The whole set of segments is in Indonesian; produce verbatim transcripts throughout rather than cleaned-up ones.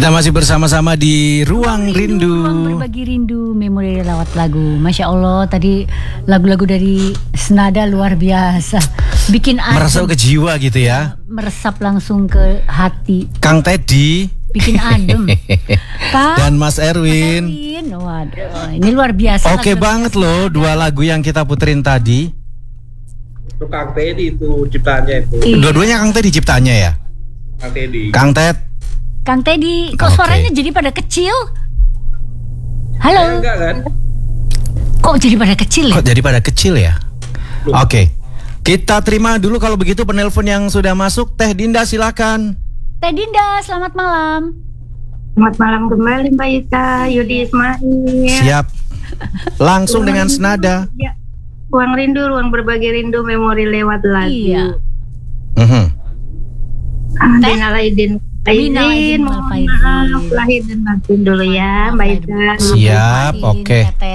Kita masih bersama-sama di Ruang Rindu, Ruang Berbagi Rindu, memori lewat lagu. Masya Allah, tadi lagu-lagu dari Senada luar biasa. Bikin adem, meresap ke jiwa gitu ya. meresap langsung ke hati. Kang Teddy, bikin adem. Kang, dan Mas Erwin. Erwin. Waduh, ini luar biasa. Oke banget loh, dua lagu yang kita puterin tadi. Itu Kang Teddy itu ciptaannya itu. Iya. Dua-duanya Kang Teddy ciptaannya ya. Kang Teddy. Kang Ted. Kang Teddy, kok Oke. suaranya jadi pada kecil? Halo. Eh, enggak kan? Kok jadi pada kecil ya? Kok jadi pada kecil ya? Oke. Kita terima dulu kalau begitu penelpon yang sudah masuk. Teh Dinda silakan. Teh Dinda, selamat malam. Selamat malam kembali Mbak Ika, Yudi Ismail. Siap. Langsung dengan senada. Ya. Ruang rindu, ruang berbagi rindu, memori lewat lagu. Iya. Mhm. Minal aidin Minal aidin Aidin, wal mohon faizin. maaf lahir dan batin dulu ya Mbak Ika. Siap, oke. Teteh.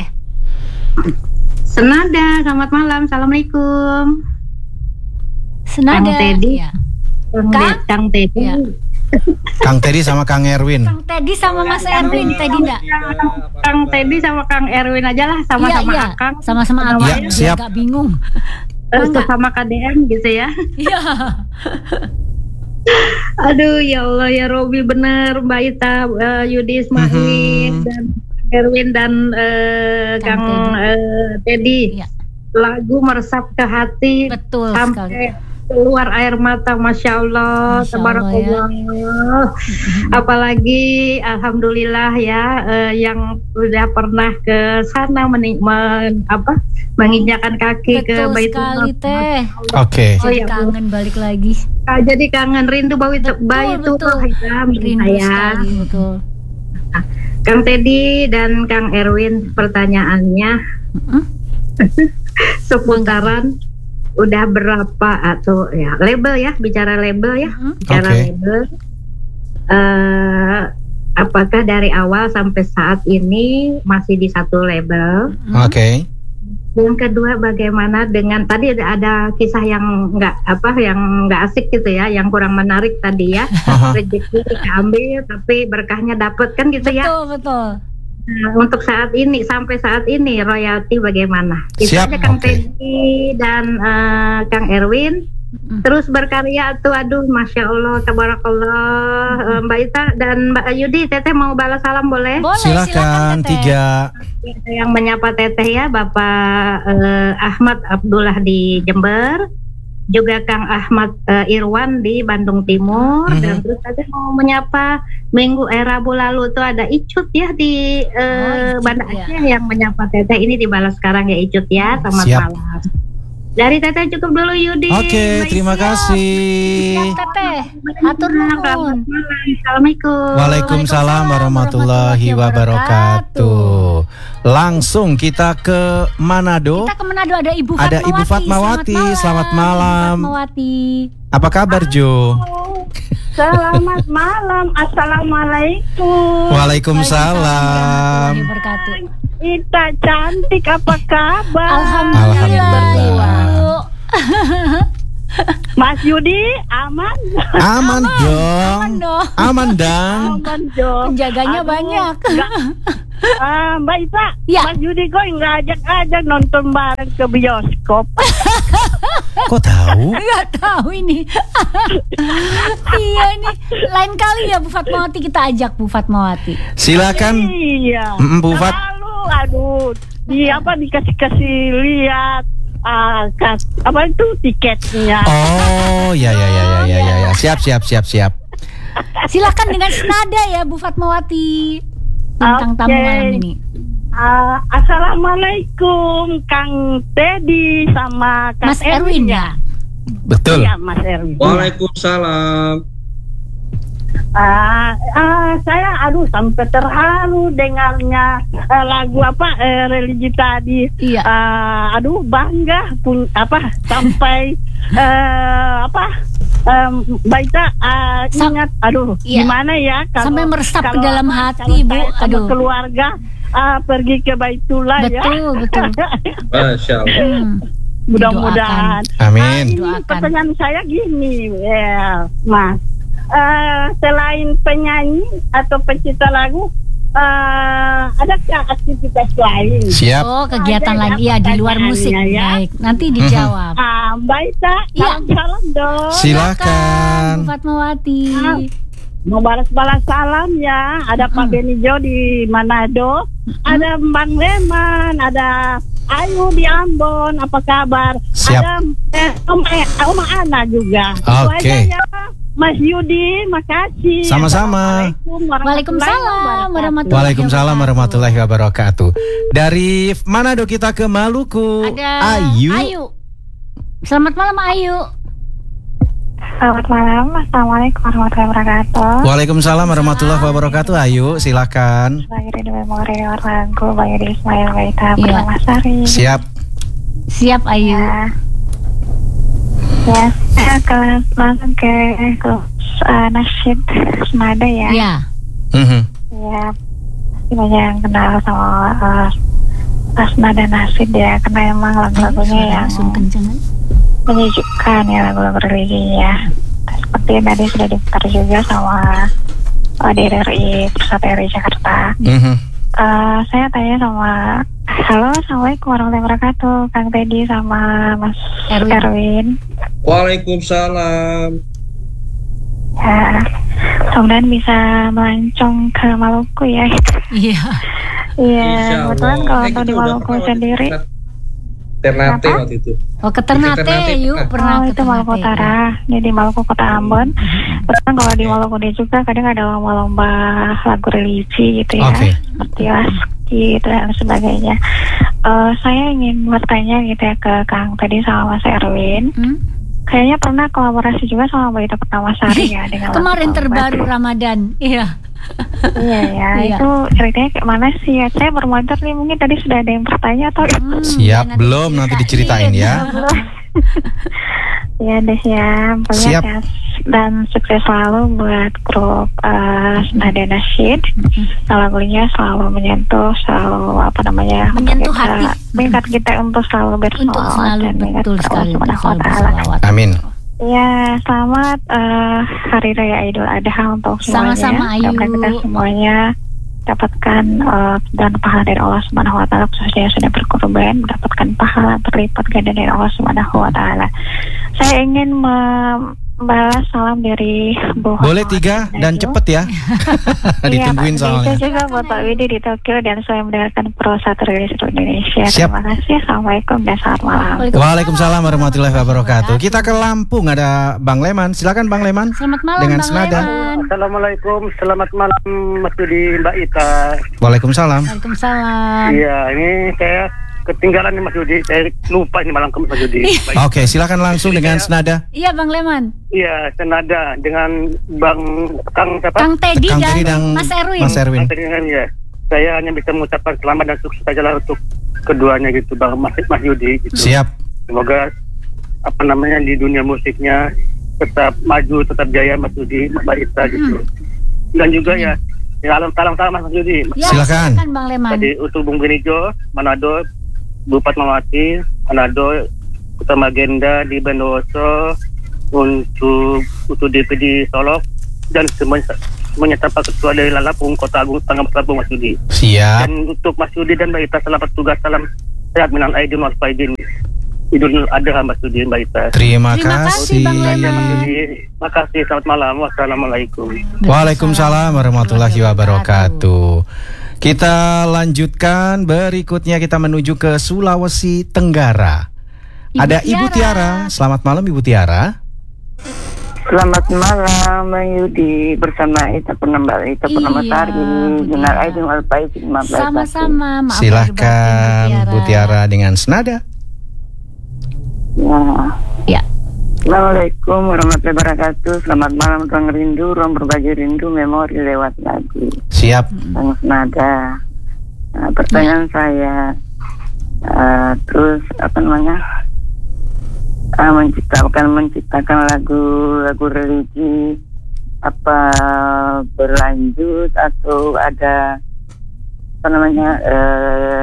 Senada, selamat malam, assalamualaikum. Senada. Kang Teddy. Ya. Kang, Kang? De- Kang Teddy. Iya. Kang Teddy sama Kang Erwin. Kang Teddy sama Mas Erwin, Teh Dinda. Kang Teddy sama Kang Erwin aja lah, sama-sama Iya, iya. Akang. Sama-sama Akang. Ya, Biar siap. Gak bingung. Terus Enggak. sama K D M gitu ya. Iya. Aduh ya Allah ya Robi, bener Mbak Ita, uh, Yudi Ismail Mhm. dan Erwin dan uh, Kang Kang uh, Teddy. Iya. Lagu meresap ke hati Betul sampai sekali. keluar air mata, masya Allah, Masya tabarakallah. Apalagi alhamdulillah ya, uh, yang sudah pernah ke sana mening- men- apa menginjakan kaki ke Betul Baitul sekali, Maqdis. Teh. Oke. Oh, Jadi ya, kangen balik lagi. Ah, jadi kangen rindu bau itu bayi itu betul. Rindu saya. sekali, betul. Kang Teddy dan Kang Erwin, pertanyaannya Mm-mm. seputaran udah berapa atau ya label ya, bicara label ya, Mm-mm. bicara Oke. label. Eh, apakah dari awal sampai saat ini masih di satu label? Oke. Yang kedua, bagaimana dengan tadi ada, ada kisah yang nggak apa, yang nggak asik gitu ya, yang kurang menarik tadi ya. Aha. Rezeki diambil tapi berkahnya dapet kan gitu ya. Betul, betul. Nah, untuk saat ini, sampai saat ini royalti bagaimana? Itu Siap, aja Kang oke. Teddy dan eh, Kang Erwin. Mm. Terus berkarya tuh, aduh masya Allah, tabarakallah. Eh, Mbak Ita dan Mbak Yudi, Teteh mau balas salam boleh? Boleh, Silakan Teteh. tiga. Yang menyapa Teteh ya, Bapak eh, Ahmad Abdullah di Jember, juga Kang Ahmad eh, Irwan di Bandung Timur, Mhm. dan terus ada mau menyapa minggu eh, Rabu lalu tuh ada Icut ya di eh, Oh, Icut, Banda ya. Aceh yang menyapa Teteh. Ini dibalas sekarang ya Icut ya, selamat Siap. malam. Dari Teteh cukup dulu Yudi. Oke, Mbak terima Isi. kasih. Siap, Teteh. Atur Selamat nuhun. malam. Assalamualaikum. Waalaikumsalam warahmatullahi wabarakatuh. Langsung kita ke Manado. Kita ke Manado, ada Ibu Fatmawati. Ada Ibu Fatmawati. Selamat malam. Ibu Fatmawati. Apa kabar Jo? Selamat malam. Assalamualaikum. Waalaikumsalam. Warahmatullahi wabarakatuh. Ita cantik, apa kabar? Alhamdulillah, Alhamdulillah. Ibu. Mas Yudi aman? Aman dong. Aman dong. Aman dong. Aman dong. Penjaganya banyak. Ah, Mbak Ita, Ya. Mas Yudi kok nggak ajak-ajak nonton bareng ke bioskop? Kok tahu? Nggak tahu ini. Iya nih, lain kali ya Bu Fatmawati kita ajak Bu Fatmawati. Silakan. Iya. Mm, Bu Fat. Lalu, aduh, di apa dikasih-kasih lihat ah, kas, apa itu tiketnya? Oh, ya ya ya ya ya ya. ya. Siap siap siap siap. Silakan dengan senada ya Bu Fatmawati tentang tamu Oke. malam ini. Ah, Assalamualaikum Kang Teddy sama Kang Mas Erwin ya. Betul. Iya, Mas Erwin. Waalaikumsalam. Ah, ah, saya aduh sampai terharu dengarnya eh, lagu apa eh, religi tadi. Iya. Ah, aduh bangga pun apa sampai eh, apa um, Baita ah, Sam- ingat aduh Iya. gimana ya kalau Sampai meresap ke kalau dalam apa, hati, kalau Bu. saya sama Aduh. keluarga ah, pergi ke Baitullah ya. Betul, betul. Masya Allah. Hmm. Mudah-mudahan. Amin. Ini Doakan. pertanyaan saya gini, ya, Mas. uh, selain penyanyi atau pencipta lagu, uh, adakah aktivitas lain? Siap. Oh, kegiatan Ada lain ya di luar musik. ya. Baik, nanti dijawab. Ah, Mbak Ita, Iya. salam-salam dong. Silakan. Bu Fatmawati. Ah, mau balas-balas salam ya. Ada Pak Benijo di Manado, ada Bang Leman, ada Ayu di Ambon. Apa kabar? Siap. Ada eh, Om, eh, Om Ana juga. Itu Oke. aja ya, Mas Yudi, makasih. Sama-sama. Assalamualaikum Waalaikumsalam warahmatullahi Waalaikumsalam warahmatullahi wabarakatuh. Dari Manado kita ke Maluku. Ada Ayu. Ayu. Selamat malam Ayu. Selamat malam, Assalamualaikum warahmatullahi wabarakatuh. Waalaikumsalam warahmatullahi wabarakatuh. Ayu, silakan. Bagi di memori lewat lagu, bagi di Ismail Baita Iya. Pernamasari. Siap. Siap Ayu. Ya, ya saya ke langsung ke ke uh, nasyid senada ya. Ya. Mhm. Ya, banyak yang kenal sama uh, senada nasyid ya, karena emang lagu-lagunya yang Langsung kenceng. menyejukkan ya, lagu-lagu religi ya. Seperti yang tadi sudah diputar juga sama uh, D R I Pusat R I Jakarta. Mhm. Uh, saya tanya sama, halo, assalamualaikum warahmatullahi wabarakatuh, Kang Teddy sama Mas Erwin. Erwin. Waalaikumsalam. Ya, mudah-mudahan bisa melancong ke Maluku ya. Iya. Iya, Insya kebetulan Allah. kalau Eh, untuk kita di udah Maluku pernah waktu sendiri. itu, Ternate Apa? waktu itu. Oh, ke Ternate, Ternate yuk pernah. pernah Oh, ke itu Maluku Ternate, Utara. ya. Ini di Maluku Kota Ambon. Kebetulan kalau di Maluku dia juga kadang ada lomba-lomba lagu religi gitu ya. Oke. Seperti Waski gitu dan sebagainya. Eh, saya ingin bertanya gitu ya ke Kang tadi sama Mas Erwin. Hmm? Kayaknya pernah kolaborasi juga sama Mbak Ita Pernamasari ya dengan Kemarin lagu-lagu. terbaru Ramadan. Iya. Iya ya, Iya. itu ceritanya kayak mana sih ya? Saya bermodal nih, mungkin tadi sudah ada yang bertanya atau Hmm, Siap, ya, belum nanti diceritain ya. belum? Ya deh ya, pokoknya Siap. sehat dan sukses selalu buat grup uh, Senada Nasyid. Lagunya selalu menyentuh, selalu apa namanya? Menyentuh kita- hati. Mengingat kita untuk selalu bersolawat Untuk selalu dan mengingat betul Allah sekali untuk Subhanahu wa selalu Ta'ala. berselawat. Amin. Ya, selamat eh, Hari Raya Idul Adha untuk semuanya. Sama-sama, Ayu. Mudah-mudahan kita semuanya dapatkan eh, dan pahala dari Allah Subhanahu wa Ta'ala, khususnya yang sudah berkorban, mendapatkan pahala berlipat ganda dari Allah Subhanahu wa Ta'ala. Saya ingin membalas salam dari Bu Boleh Hotmawati tiga dan Ayu. cepet ya. Ditungguin Iya, Pak. soalnya. Bisa juga buat Pak Widi di Tokyo dan saya mendengarkan Pro satu Rilis Indonesia. Siap. Terima kasih. Assalamualaikum dan selamat malam. Waalaikumsalam warahmatullahi wabarakatuh. Kita ke Lampung, ada Bang Leman. Silakan Bang Leman. Selamat malam Dengan Bang senada. Leman. Assalamualaikum, selamat malam Mas Yudi, Mbak Ita. Waalaikumsalam. Waalaikumsalam. Iya, ini saya ketinggalan nih Mas Yudi, saya lupa ini malam ke Mas Yudi. Baik. Oke, silakan langsung dengan senada. Iya Bang Leman. Iya, senada dengan Bang Kang siapa? Kang Teddy Kang dan Teddy dan Mas Erwin. Mas Erwin. Kang Teddy kan, ya. Saya hanya bisa mengucapkan selamat dan sukses saja lah untuk keduanya gitu, Bang Mas, Mas Yudi. Gitu. Siap. Semoga apa namanya di dunia musiknya tetap maju, tetap jaya Mas Yudi, Mbak Ita gitu. Dan juga ya, ya salam salam sama Mas Yudi. Ya, Silakan. Bang Leman. Tadi untuk Bung Benijo, Manado, Bu Fatmawati, Manado, Utama Agenda di Bondowoso, untuk untuk D P di Solok, dan semuanya semuanya tanpa ketua dari Lampung, Kota Agung, Tangerang Lampung, Mas Yudi. Siap. Dan untuk Mas Yudi dan Mbak Ita, selamat tugas, salam sehat minal aidin wal faidin. Idul Adha Mas Yudi, Mbak Ita. Terima Terima kasih, kasih. Bang Leman. Mas Yudi, makasih, selamat malam, wassalamualaikum. Waalaikumsalam warahmatullahi wabarakatuh. Kita lanjutkan berikutnya, kita menuju ke Sulawesi Tenggara. Ibu Ada Ibu Tiara. Tiara. Selamat malam Ibu Tiara. Selamat malam Bang Yudi, bersama Ita Purnama Ita Purnamasari, Iya, Bu Minal Tiara. Aidin wal Faizin, maaf lahir batin. Sama-sama. Maaf lahir Silahkan batin, Bu Tiara dengan senada. Ya. Ya. Assalamualaikum warahmatullahi wabarakatuh. Selamat malam Kang Rindu, ruang berbagi rindu memori lewat lagu. Siap. Kang Senada. Nah, pertanyaan saya, uh, terus apa namanya? Uh, menciptakan menciptakan lagu-lagu religi apa berlanjut atau ada apa namanya uh,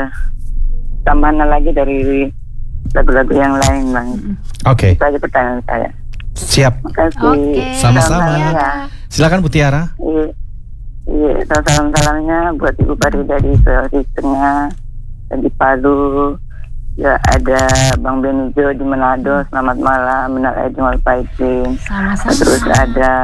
tambahan lagi dari lagu-lagu yang lain, Bang. Oke. Itu aja pertanyaan saya. Siap. Makasih. Oke. Sama-sama. Salam-salam ya. Silakan Bu Tiara. Iya, iya, salam-salamnya buat Ibu Farida di Sulawesi Tengah dan di Palu. Ya, ada Bang Benijo di Manado, selamat malam, minal aidin wal faizin. Sama-sama. Terus ada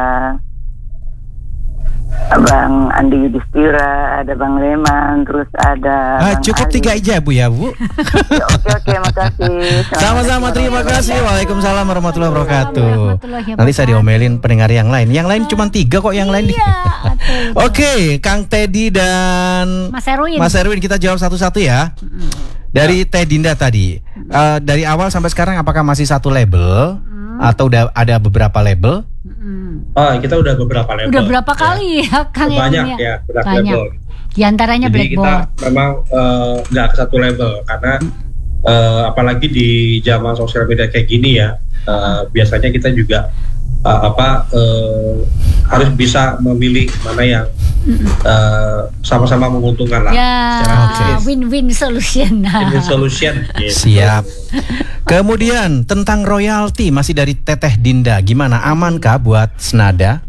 Abang Andi Yudhistira, ada Bang Leman, terus ada Ah, Bang cukup Ali. tiga aja Bu ya Bu. Ya, oke oke, makasih. Sama-sama, terima kasih. Waalaikumsalam warahmatullahi wabarakatuh. Warahmatullahi Nanti saya diomelin pendengar yang lain. Yang lain cuma tiga kok yang lain. Iya, betul. Oke, Kang Teddy dan Mas Erwin. Mas Erwin kita jawab satu-satu ya. Dari Teh Dinda tadi, eh, dari awal sampai sekarang apakah masih satu label atau udah ada beberapa label? Mm. Oh, kita udah beberapa level. Udah berapa kali ya, Kang Banyak Erwin ya, udah Banyak. level. Di antaranya Jadi kita Blackboard. memang eh, nggak ke satu level karena eh, apalagi di zaman sosial media kayak gini ya, eh, biasanya kita juga eh, apa eh, harus bisa memilih mana yang eh, sama-sama menguntungkan lah. Ya, secara Oke. bisnis. win-win solution. Win-win solution. Gitu. Siap. Kemudian tentang royalti masih dari Teteh Dinda, gimana amankah buat Senada?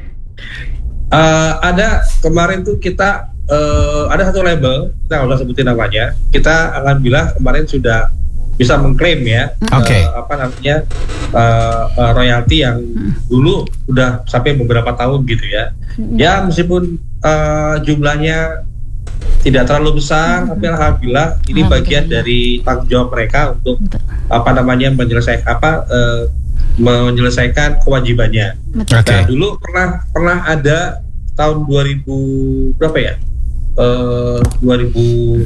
Eh, ada kemarin tuh kita eh, ada satu label, kita nggak usah sebutin namanya. Kita alhamdulillah kemarin sudah bisa mengklaim ya, Oke. eh, apa namanya eh, eh, royalti yang dulu udah sampai beberapa tahun gitu ya. Ya meskipun eh, jumlahnya tidak terlalu besar, tapi alhamdulillah ini bagian Alhamdulillah. dari tanggung jawab mereka untuk Betul. apa namanya menyelesaikan apa eh, menyelesaikan kewajibannya. Betul. Oke. Nah, dulu pernah pernah ada tahun dua ribu berapa ya? Eh dua ribu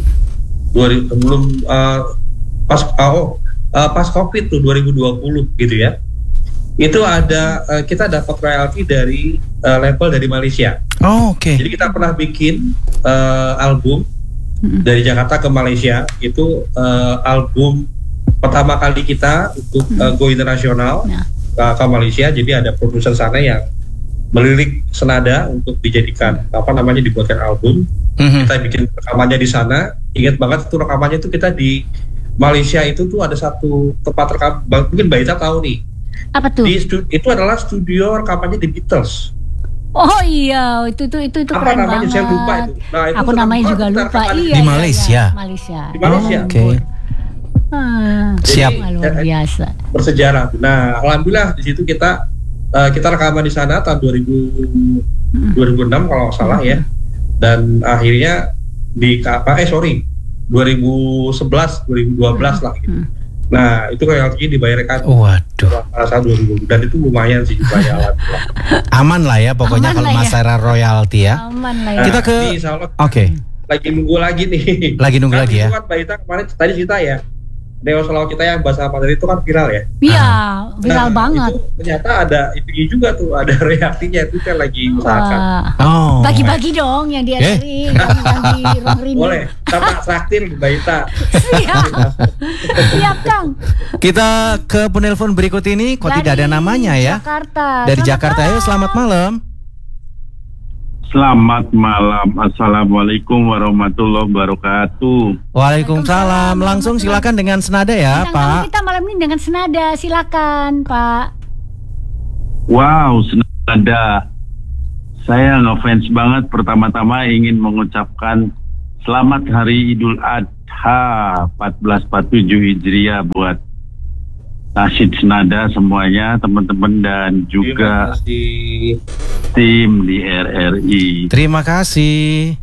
dua ribu belum eh, pas oh eh, pas Covid tuh dua ribu dua puluh gitu ya. Itu ada eh, kita dapat royalti dari eh, label dari Malaysia. Oh, oke. Jadi kita pernah bikin eh, album Mm-mm. dari Jakarta ke Malaysia. Itu eh, album pertama kali kita untuk eh, go internasional Nah. ke, ke Malaysia. Jadi ada produser sana yang melirik Senada untuk dijadikan apa namanya dibuatkan album. Mhm. Kita bikin rekamannya di sana. Ingat banget itu rekamannya itu kita di Malaysia itu tuh ada satu tempat rekam, mungkin Mbak Ita tahu nih. Apa tuh? Di stu- itu adalah studio rekamannya The Beatles. Oh iya, itu itu itu, itu Apa keren namanya? banget. Saya lupa itu. Nah, itu Aku serem namanya banget juga kita lupa. rekaman Iya. Di iya, Malaysia? iya. Malaysia. Di Malaysia. Oh, Oke. Hmm. Siap. Jadi, Luar biasa. bersejarah. Nah, alhamdulillah di situ kita eh, kita rekaman di sana tahun dua ribu dua ribu enam kalau nggak salah ya. Dan akhirnya di apa eh sorry dua ribu sebelas dua ribu dua belas lah gitu. Hmm. Nah, itu royalti dibayarkan Waduh, pada tahun dua ribu dan itu lumayan sih jumlahnya alhamdulillah. aman lah ya pokoknya Aman kalau lah ya. masalah royalti ya. Aman lah Nah, ya. Kita ke- ini insya Allah Oke. lagi nunggu lagi nih. Lagi nunggu Kan lagi ya. itu kan Mbak Ita kemarin tadi cerita ya. Dewa Selaw kita yang bahasa Mandarin itu kan viral ya. Iya, viral Nah, banget. Itu ternyata ada itu juga tuh, ada royaltinya itu kan lagi usahakan. Wah. Oh. Bagi-bagi dong yang di Eh? R R I, yang, yang di Ruang Rindu. Boleh, sama traktir Mbak Ita. Siap. Siap, Kang. Kita ke penelpon berikut ini kok tidak ada Dari namanya ya. Jakarta. Dari Selamat Jakarta ya, malam. selamat malam. Selamat malam. Assalamualaikum warahmatullahi wabarakatuh. Waalaikumsalam. Langsung silakan dengan senada ya, Bintang tamu Pak. kita malam ini dengan senada, silakan, Pak. Wow, senada. Saya ngefans banget. Pertama-tama ingin mengucapkan selamat Hari Idul Adha seribu empat ratus empat puluh tujuh Hijriah buat Nasyid Senada semuanya, teman-teman dan juga Terima kasih. tim di R R I. Terima kasih.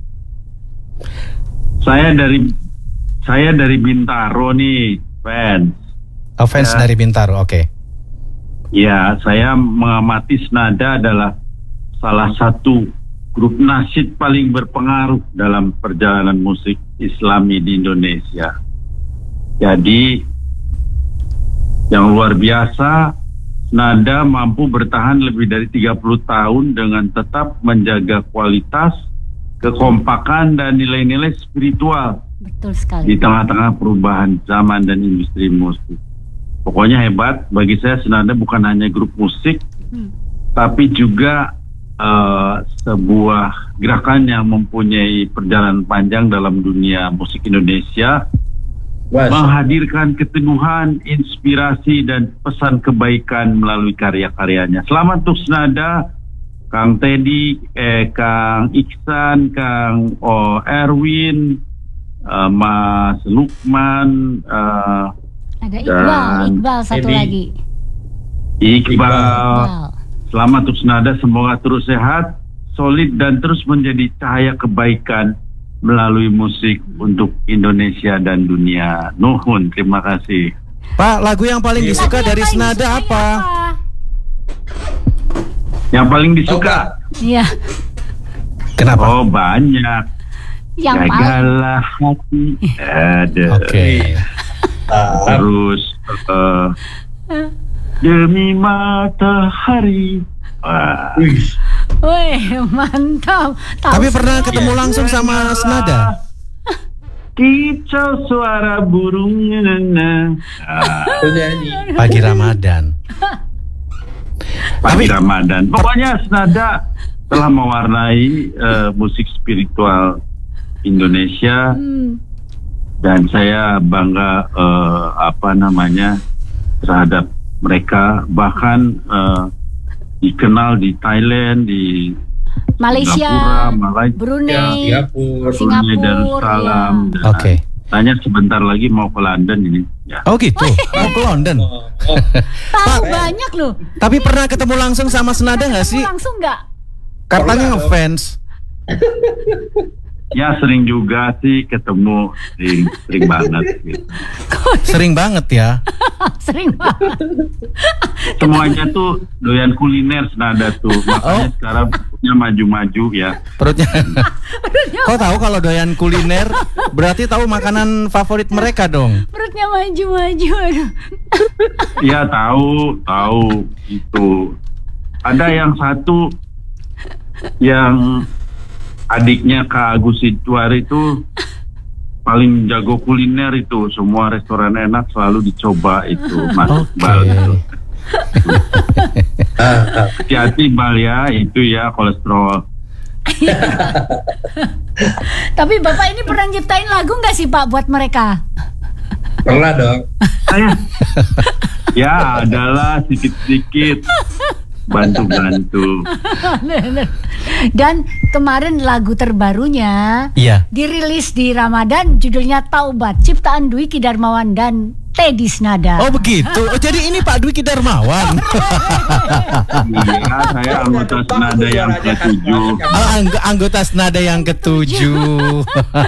Saya dari saya dari Bintaro nih, fans. Oh, fans Ya. dari Bintaro, oke. Ya, saya mengamati Senada adalah salah satu grup nasyid paling berpengaruh dalam perjalanan musik Islami di Indonesia. Jadi, yang luar biasa, Senada mampu bertahan lebih dari tiga puluh tahun dengan tetap menjaga kualitas, kekompakan, dan nilai-nilai spiritual Betul di sekali. tengah-tengah perubahan zaman dan industri musik. Pokoknya hebat. Bagi saya Senada bukan hanya grup musik, Hmm. tapi juga eh, sebuah gerakan yang mempunyai perjalanan panjang dalam dunia musik Indonesia menghadirkan keteguhan, inspirasi dan pesan kebaikan melalui karya-karyanya. Selamat untuk Senada, Kang Teddy, eh, Kang Iksan, Kang oh, Erwin, uh, Mas Lukman, uh, ada Iqbal, Iqbal satu Eddie, lagi. Iqbal. Iqbal. Selamat untuk Senada, semoga terus sehat, solid dan terus menjadi cahaya kebaikan melalui musik untuk Indonesia dan dunia. Nuhun, terima kasih. Pak, lagu yang paling disuka dari Senada apa? Yang paling disuka? Iya. Kenapa? Oh, banyak. Yang Jagalah hati. Ada. Oke. Okay. Terus uh, demi matahari. Wah. Wih, mantap. Tahu Tapi pernah semua. ketemu langsung sama Senada? Kicau suara burungnya. Nah. Pagi Ramadan. Pagi Tapi- Ramadan. Pokoknya Senada telah mewarnai uh, musik spiritual Indonesia. Hmm. Dan saya bangga uh, apa namanya terhadap mereka, bahkan uh, dikenal di Thailand, di Malaysia, Singapura, Malaysia, Brunei, Singapura, Brunei, Singapura, Darussalam. ya. Dan Oke. Tanya sebentar lagi mau ke London ini. Ya. Oh gitu, mau ke London. Oh, oh. Tahu banyak loh. Tapi pernah ketemu langsung sama Senada nggak sih? Langsung nggak? Katanya Pernah, ngefans. Ya sering juga sih ketemu, sering, sering banget. Gitu. Sering banget ya. Sering banget. Semuanya tuh doyan kuliner Senada tuh, makanya Oh. sekarang punya maju-maju ya. Perutnya. Kau tahu kalau doyan kuliner, berarti tahu makanan favorit mereka dong. Perutnya maju-maju. Aduh. Ya tahu, tahu itu. Ada yang satu yang adiknya Kak Agus Situar itu paling jago kuliner itu, semua restoran enak selalu dicoba itu, Mas Oke. Iqbal itu. Hati-hati Bal ya, itu ya kolesterol. Tapi Bapak ini pernah nyiptain lagu nggak sih Pak buat mereka? Pernah dong. Saya ya adalah sedikit-sedikit bantu-bantu. Dan kemarin lagu terbarunya Iya. dirilis di Ramadan, judulnya Taubat, ciptaan Dwiki Darmawan dan Teddy Senada. Oh begitu. Oh jadi ini Pak Dwiki Darmawan. Iya, saya anggota Senada yang ketujuh. Oh, angg- anggota Senada yang ketujuh.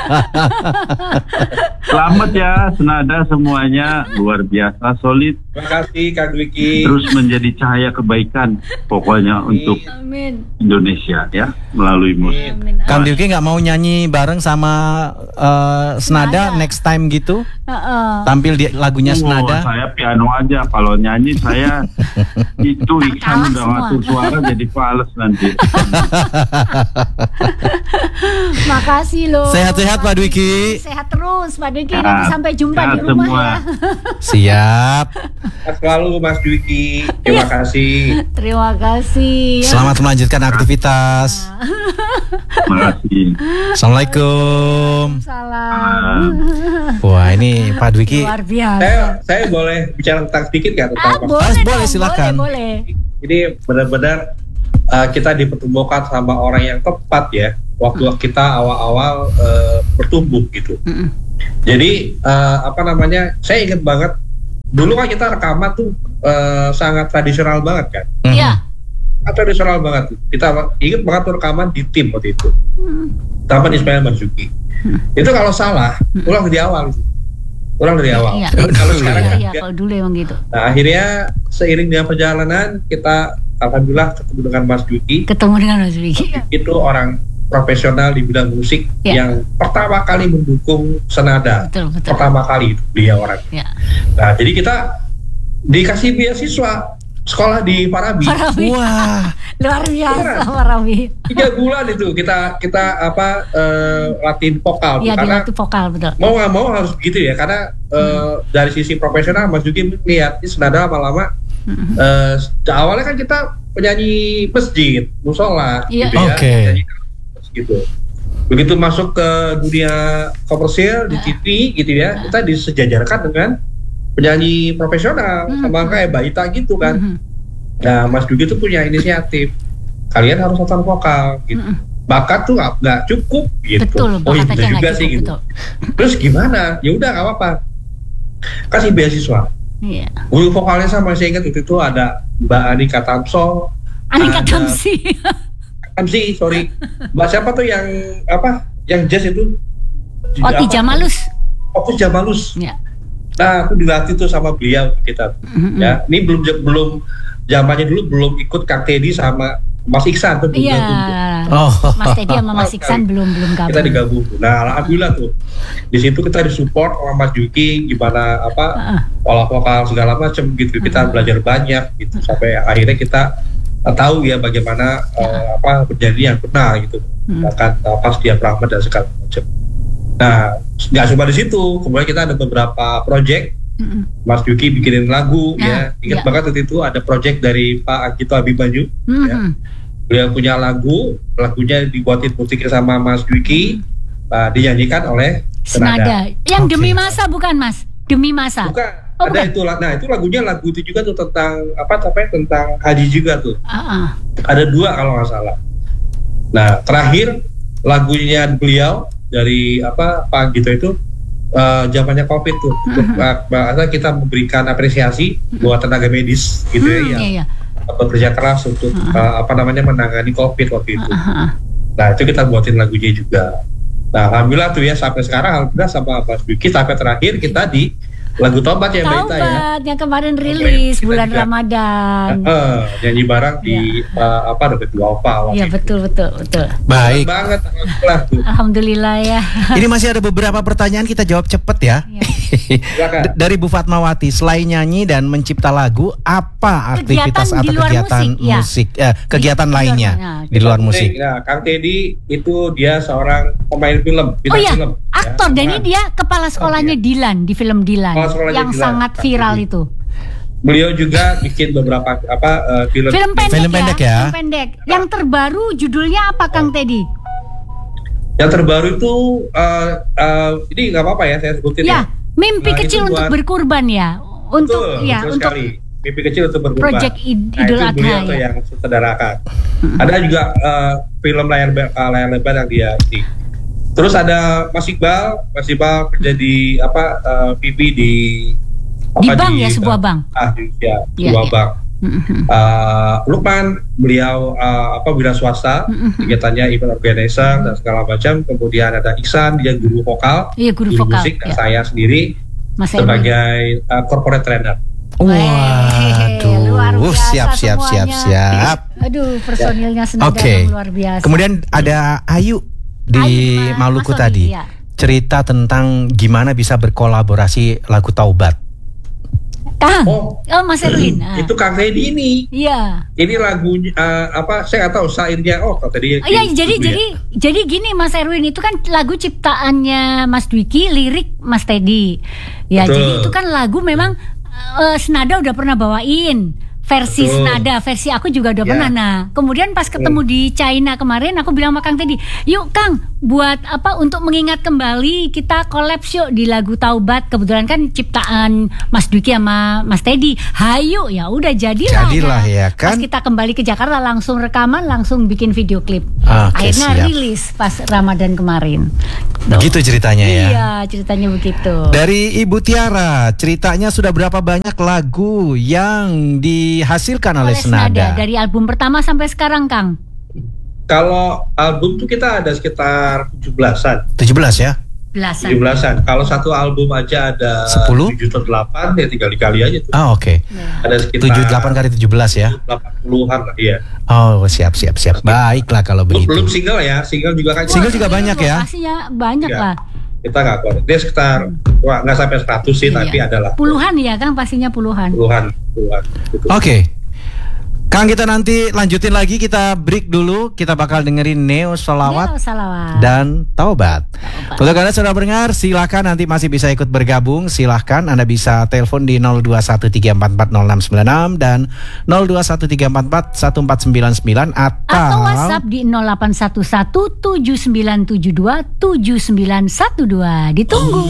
Selamat ya Senada semuanya, luar biasa solid, Terima kasih Kak Dwiki. terus menjadi cahaya kebaikan pokoknya untuk Amin. Indonesia ya melalui musik. Amin. Kang Dwiki nggak mau nyanyi bareng sama uh, Senada Senada. next time gitu? Heeh. Tampil di lagunya Oh, Senada. saya piano aja, kalau nyanyi saya itu Iksan kalah udah semua. ngatur suara jadi fals nanti. Makasih loh. Sehat-sehat Pak Dwiki. Sehat terus Pak Dwiki. Sehat. Nanti sampai jumpa Sehat di rumah semua. ya. Siap. Sehat selalu Mas Dwiki. Terima kasih. Terima kasih. Selamat melanjutkan aktivitas. Terima kasih. Assalamualaikum. Salam. Wah ini Pak Dwiki. Luar biasa. Saya saya boleh bicara tentang sedikit nggak tentang Ah, Mas? boleh, Mas, dong, boleh, silakan. Boleh, boleh. Ini benar-benar uh, kita dipertemukan sama orang yang tepat ya. Waktu kita awal-awal uh, bertumbuh gitu. Mm-mm. Jadi uh, apa namanya? Saya ingat banget dulu kan kita rekaman tuh uh, sangat tradisional banget kan. Mhm. Iya. Sangat tradisional banget. Kita ingat banget tuh rekaman di tim waktu itu. Taman Ismail Marzuki. Itu kalau salah, ulang dari awal. Ulang dari awal. Iya. Kalau sekarang Iya, kan iya, enggak. kalau dulu emang gitu. Nah, akhirnya seiring dengan perjalanan kita alhamdulillah ketemu dengan Mas Dwiki. Ketemu dengan Mas Dwiki. Itu orang profesional di bidang musik Ya. yang pertama kali mendukung Senada. Betul, betul. Pertama kali itu dia orang. Ya. Nah, jadi kita dikasih beasiswa sekolah di Parabi. Parabi. Wah. Luar biasa Parabi. Tiga bulan itu kita kita apa eh, latihan vokal Iya, karena di vokal betul. mau nggak mau harus begitu ya karena eh, dari sisi profesional Mas Juki lihat ini Senada lama-lama eh, awalnya kan kita penyanyi masjid musola Iya. gitu ya Oke. penyanyi gitu Begitu masuk ke dunia komersil di T V gitu ya, kita disejajarkan dengan penyanyi profesional Hmm. sama kayak Mbak Ita gitu kan. Mhm. Nah, Mas Dugi tuh punya inisiatif. Kalian harus nonton vokal gitu. Mhm. Bakat tuh nggak nggak cukup gitu. Betul, oh iya bakat bener aja juga nggak sih cukup, gitu. betul. Terus gimana? Ya udah nggak apa-apa. Kasih beasiswa. Iya. Guru vokalnya saya masih ingat itu tuh ada Mbak Anika Tamso. Anika ada- Tamsi. Tamsi, sorry. Mbak siapa tuh yang apa? Yang jazz itu? Oti Apa? Jamalus. Otis Jamalus. Ya. Nah, aku dilatih tuh sama beliau kita. Mhm. Ya, ini belum belum zamannya dulu belum ikut Kang Teddy sama Mas Iksan tuh belum Iya. gabung tuh. Oh. Mas Teddy sama Mas Iksan belum belum gabung. Kita digabung. Nah, alhamdulillah tuh. Di situ kita disupport sama Mas Juki gimana apa Heeh. olah vokal segala macam gitu. Kita belajar banyak gitu sampai akhirnya kita uh, tahu ya bagaimana uh, apa menjadi yang benar gitu. Hmm. Bahkan uh, pas dia Rahmat dan segala macam. Nah, nggak cuma di situ. Kemudian kita ada beberapa project. Mhm. Mas Juki bikinin lagu Nah, ya. Ingat ya. banget waktu itu ada project dari Pak Agito Abimanyu. Ya. Mhm. Beliau punya lagu, lagunya dibuatin musiknya sama Mas Juki, uh, dinyanyikan oleh Senada. Senada. Yang Oke. demi masa bukan Mas? Demi masa. Bukan, Oh, ada bukan. itu. Nah, itu lagunya lagu itu juga tuh tentang apa namanya tentang haji juga tuh. Heeh. Ada dua kalau nggak salah. Nah, terakhir lagunya beliau dari apa Pak Agito itu uh, zamannya Covid tuh. Untuk, uh, bahasa kita memberikan apresiasi buat tenaga medis gitu Hmm, ya. yang iya, iya. bekerja keras untuk uh, apa namanya menangani COVID waktu itu. Heeh. Nah itu kita buatin lagunya juga. Nah alhamdulillah tuh ya sampai sekarang alhamdulillah sama Mas Duki sampai terakhir kita di lagu Tobat ya Mbak Ita ya. Taubat yang kemarin rilis Kita bulan juga- Ramadan. Eh, nyanyi bareng di uh, apa dapat dua opa. Iya betul betul betul. Baik. Banget alhamdulillah tuh. Alhamdulillah ya. Ini masih ada beberapa pertanyaan, kita jawab cepet ya. Iya. Silakan. D- Dari Bu Fatmawati, selain nyanyi dan mencipta lagu, apa aktivitas Kegiatan di atau luar kegiatan musik, ya. musik, eh, kegiatan Di- di luar- lainnya nah, di luar musik? Nah, Kang Teddy itu dia seorang pemain film, Oh bintang iya, film. ya. aktor dan ini Nah, dia kepala sekolahnya Dilan di film Dilan Kepala sekolahnya yang Dilan. sangat viral Nah, itu. Beliau juga bikin beberapa apa uh, film. Film pendek, Film pendek ya. Film pendek. Yang terbaru judulnya apa Kang Teddy? Yang terbaru itu uh, uh, ini nggak apa-apa ya saya sebutin ya. Ya, mimpi Nah, itu kecil untuk buat- berkurban ya. Untuk Betul, ya, betul untuk sekali. Mimpi kecil untuk berubah. Project Id- Nah, Idul itu Adha, beliau tuh ya. yang sutradarakan. Ada juga uh, film layar be- uh, layar lebar yang dia ini. Terus ada Mas Iqbal, Mas Iqbal kerja di apa uh, P P di Di bank ya, sebuah bank. Ah, di, ya, Iya, sebuah iya. bank. Mhm. Uh, Lukman beliau uh, apa wira swasta, Mhm. kegiatannya event organizer dan segala macam. Kemudian ada Iksan, dia guru vokal, Iya, guru vokal, musik, dan ya. saya sendiri Mas Erwin. sebagai uh, corporate trainer. Weh, luar Waduh, biasa siap siap siap semuanya. siap. Aduh, personilnya Senada Oke. memang luar biasa. Kemudian ada Ayu di Ayu, Ma- Maluku Mas Sony, tadi. ya. Cerita tentang gimana bisa berkolaborasi lagu Taubat. Kang. Oh. Oh, Mas Erwin. Ah. Itu Kang Teddy ini. Iya. Ini lagunya uh, apa? Saya nggak tahu syairnya. Oh, Kang Teddy. Oh, iya, itu jadi ya. jadi jadi gini Mas Erwin, itu kan lagu ciptaannya Mas Dwiki, lirik Mas Teddy. Ya, Betul. jadi itu kan lagu memang eh, Senada udah pernah bawain versi Betul. Senada, versi aku juga udah Ya. pernah. Nah, kemudian pas ketemu Hmm. di China kemarin, aku bilang sama Kang Teddy, yuk Kang, buat apa untuk mengingat kembali kita collab yuk di lagu Taubat. Kebetulan kan ciptaan Mas Dwiki sama Mas Teddy. Hayu, ya udah jadilah. Jadilah, Nah, ya kan? Pas kita kembali ke Jakarta langsung rekaman, langsung bikin video klip. Oke, Akhirnya siap. rilis pas Ramadan kemarin. Begitu ceritanya ya. Iya, ceritanya begitu. Dari Ibu Tiara, ceritanya sudah berapa banyak lagu yang dihasilkan oleh, Senada? Dari album pertama sampai sekarang, Kang. Kalau album tuh kita ada sekitar tujuh belasan. tujuh belas ya? Belasan. tujuh belasan. Kalau satu album aja ada sepuluh? tujuh atau delapan, ya tinggal dikali aja tuh. Ah, oke. Ada sekitar tujuh delapan kali tujuh belas ya. delapan puluhan lah, iya. Oh, siap siap siap. Baiklah kalau Belum, begitu. belum single ya, single juga kan. Single juga banyak ya? Pastinya banyak Iya. lah. Kita nggak kuat. Dia sekitar wah, nggak sampai seratus sih, Iya. tapi adalah Puluhan ya, Kang, pastinya puluhan. puluhan, puluhan. Gitu. Oke. Kang, kita nanti lanjutin lagi, kita break dulu. Kita bakal dengerin Neo Sholawat Neo Sholawat dan Taubat. Untuk Anda sudah mendengar, silahkan nanti masih bisa ikut bergabung. Silahkan Anda bisa telepon di nol dua satu tiga empat empat nol enam sembilan enam dan nol dua satu tiga empat empat satu empat sembilan sembilan atau, atau WhatsApp di nol delapan satu satu tujuh sembilan tujuh dua tujuh sembilan satu dua. Ditunggu.